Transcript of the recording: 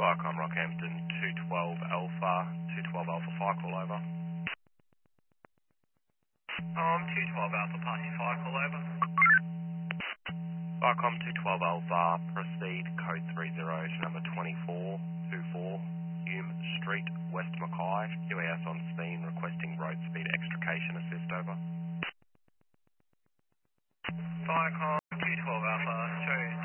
Viacom Rockhampton 212 Alpha, 212 Alpha fire call over. 212 Alpha passing fire call over. Viacom 212 Alpha, proceed code 30 to number 2424 Hume Street, West Mackay. QAS on scene requesting road speed extrication assist over. Viacom 212 Alpha, show